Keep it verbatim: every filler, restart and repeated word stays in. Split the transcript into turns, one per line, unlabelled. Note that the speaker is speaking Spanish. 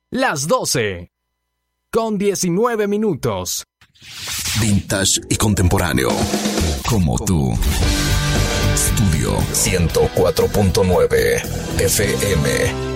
Las doce, con diecinueve minutos.
Vintage y contemporáneo, como tú. Estudio ciento cuatro punto nueve F M.